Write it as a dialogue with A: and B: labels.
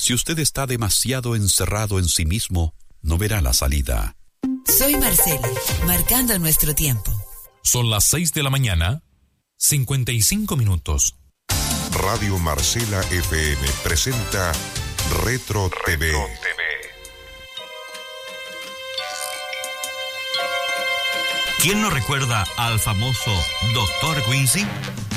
A: Si usted está demasiado encerrado en sí mismo, no verá la salida.
B: Soy Marcela, marcando nuestro tiempo.
C: Son las 6 de la mañana, 55 minutos.
D: Radio Marcela FM presenta Retro TV.
E: ¿Quién no recuerda al famoso Dr. Quincy?